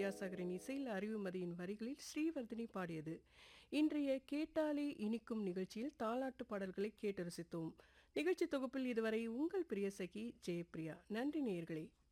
வித்யாசாகரின் இசையில் அறிவுமதியின் வரிகளில் ஸ்ரீவர்தினி பாடியது. இன்றைய கேட்டாலே இனிக்கும் நிகழ்ச்சியில் தாலாட்டு பாடல்களை கேட்டு ரசித்தோம். நிகழ்ச்சி தொகுப்பில் இதுவரை உங்கள் பிரிய சகி ஜெயப்பிரியா. நன்றி நேயர்களே.